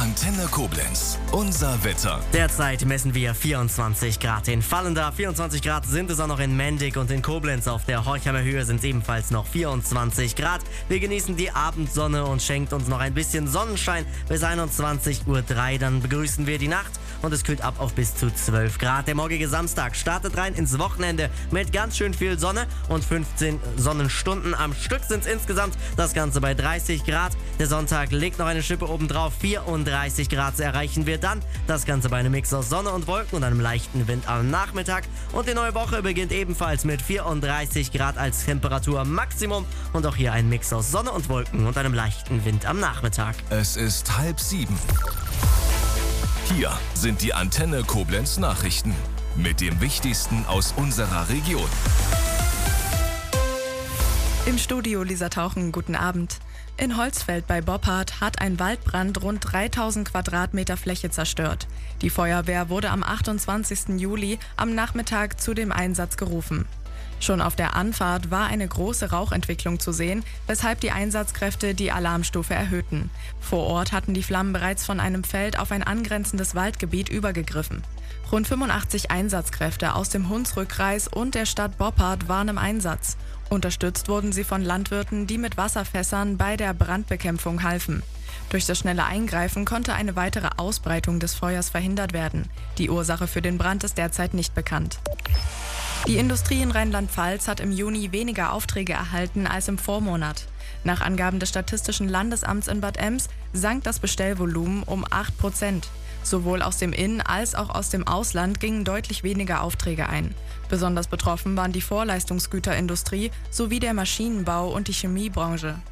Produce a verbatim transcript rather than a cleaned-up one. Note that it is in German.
Antenne Koblenz, unser Wetter. Derzeit messen wir vierundzwanzig Grad in Vallendar. vierundzwanzig Grad sind es auch noch in Mendig und in Koblenz. Auf der Horchheimer Höhe sind es ebenfalls noch vierundzwanzig Grad. Wir genießen die Abendsonne und schenkt uns noch ein bisschen Sonnenschein bis einundzwanzig Uhr drei. Dann begrüßen wir die Nacht und es kühlt ab auf bis zu zwölf Grad. Der morgige Samstag startet rein ins Wochenende mit ganz schön viel Sonne und fünfzehn Sonnenstunden am Stück sind es insgesamt. Das Ganze bei dreißig Grad. Der Sonntag legt noch eine Schippe obendrauf. vierunddreißig Grad erreichen wir dann. Das Ganze bei einem Mix aus Sonne und Wolken und einem leichten Wind am Nachmittag. Und die neue Woche beginnt ebenfalls mit vierunddreißig Grad als Temperaturmaximum. Und auch hier ein Mix aus Sonne und Wolken und einem leichten Wind am Nachmittag. Es ist halb sieben. Hier sind die Antenne Koblenz Nachrichten mit dem Wichtigsten aus unserer Region. Im Studio Lisa Tauchen, guten Abend. In Holzfeld bei Boppard hat ein Waldbrand rund dreitausend Quadratmeter Fläche zerstört. Die Feuerwehr wurde am achtundzwanzigsten Juli am Nachmittag zu dem Einsatz gerufen. Schon auf der Anfahrt war eine große Rauchentwicklung zu sehen, weshalb die Einsatzkräfte die Alarmstufe erhöhten. Vor Ort hatten die Flammen bereits von einem Feld auf ein angrenzendes Waldgebiet übergegriffen. Rund fünfundachtzig Einsatzkräfte aus dem Hunsrückkreis und der Stadt Boppard waren im Einsatz. Unterstützt wurden sie von Landwirten, die mit Wasserfässern bei der Brandbekämpfung halfen. Durch das schnelle Eingreifen konnte eine weitere Ausbreitung des Feuers verhindert werden. Die Ursache für den Brand ist derzeit nicht bekannt. Die Industrie in Rheinland-Pfalz hat im Juni weniger Aufträge erhalten als im Vormonat. Nach Angaben des Statistischen Landesamts in Bad Ems sank das Bestellvolumen um acht Prozent. Sowohl aus dem In- als auch aus dem Ausland gingen deutlich weniger Aufträge ein. Besonders betroffen waren die Vorleistungsgüterindustrie sowie der Maschinenbau und die Chemiebranche.